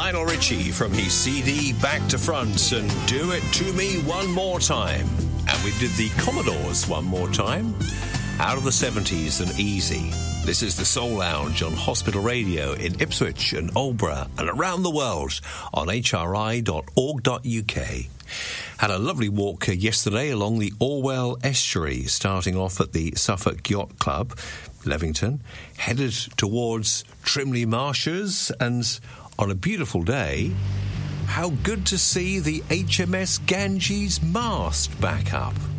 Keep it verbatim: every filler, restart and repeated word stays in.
Lionel Richie from his C D Back to Front and Do It To Me One More Time. And we did the Commodores one more time. Out of the seventies and Easy. This is the Soul Lounge on Hospital Radio in Ipswich and Aldeburgh and around the world on h r i dot org dot u k. Had a lovely walk yesterday along the Orwell Estuary, starting off at the Suffolk Yacht Club, Levington, headed towards Trimley Marshes, and on a beautiful day, how good to see the H M S Ganges mast back up.